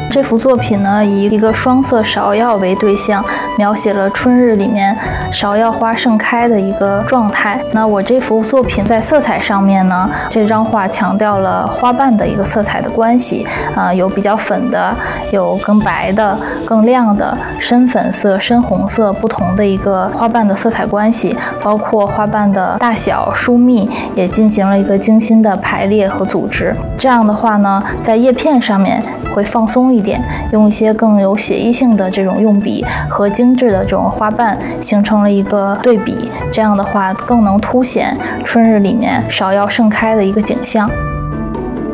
这幅作品呢，以一个双色芍药为对象，描写了春日里面芍药花盛开的一个状态。那我这幅作品在色彩上面呢，这张画强调了花瓣的一个色彩的关系，有比较粉的，有更白的、更亮的、深粉色、深红色不同的一个花瓣的色彩关系，包括花瓣的大小、疏密也进行了一个精心的排列和组织。这样的话呢，在叶片上面会放松一点，用一些更有写意性的这种用笔和精致的这种花瓣形成了一个对比，这样的话更能凸显春日里面芍药盛开的一个景象。